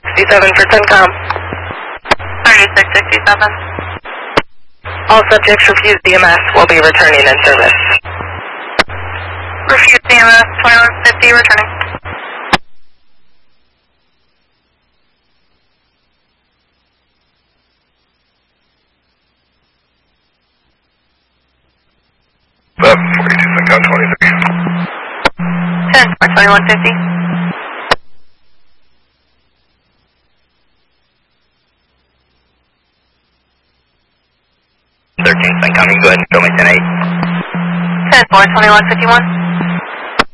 67 for CENTCOM. 3667. All subjects refused EMS will be returning in service. Refused EMS 2150 returning. Up 42 CENTCOM 23. 10 for 2150. CENTCOM, you can go ahead and show me 10-8. 10 for 2151.